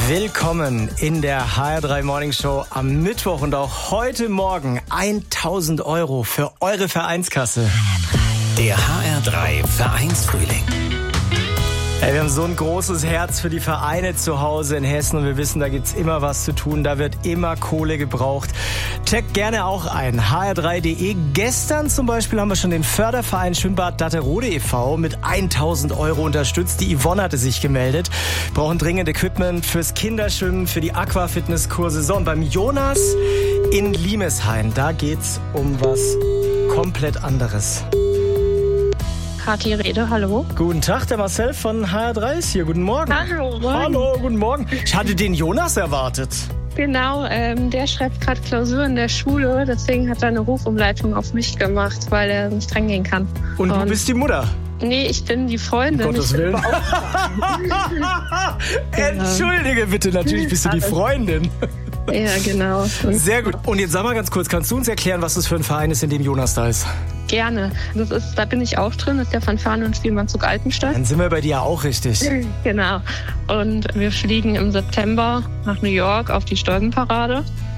Willkommen in der HR3 Morning Show am Mittwoch und auch heute Morgen 1.000 € für eure Vereinskasse. Der HR3 Vereinsfrühling. Hey, wir haben so ein großes Herz für die Vereine zu Hause in Hessen und wir wissen, da gibt's immer was zu tun, da wird immer Kohle gebraucht. Checkt gerne auch ein, hr3.de. Gestern zum Beispiel haben wir schon den Förderverein Schwimmbad Datterode e.V. mit 1.000 € unterstützt. Die Yvonne hatte sich gemeldet. Brauchen dringend Equipment fürs Kinderschwimmen, für die Aquafitnesskurse. So, und beim Jonas in Limeshain, da geht's um was komplett anderes. Kathi Rede, hallo. Guten Tag, der Marcel von HR3 ist hier. Guten Morgen. Hallo, moin. Hallo, guten Morgen. Ich hatte den Jonas erwartet. Genau, der schreibt gerade Klausur in der Schule, deswegen hat er eine Rufumleitung auf mich gemacht, weil er nicht drangehen kann. Und du bist die Mutter? Nee, ich bin die Freundin. Um Gottes Willen. Entschuldige bitte, natürlich bist du die Freundin. Ja, genau. Sehr gut. Und jetzt sag mal ganz kurz, kannst du uns erklären, was das für ein Verein ist, in dem Jonas da ist? Gerne. Da bin ich auch drin, das ist der Fanfaren- und Spielmannzug Altenstadt. Dann sind wir bei dir auch richtig. Genau. Und wir fliegen im September nach New York auf die Stollenparade.